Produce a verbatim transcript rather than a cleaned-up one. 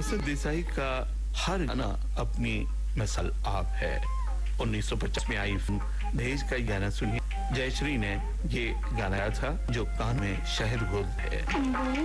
नौशाद देसाई का हर गाना अपनी मिसाल आप है। उन्नीस सौ पचास में आई फिल्म दहेज का गाना सुनिए। जयश्री ने ये गाना गाया था जो कान में शहद घोल है।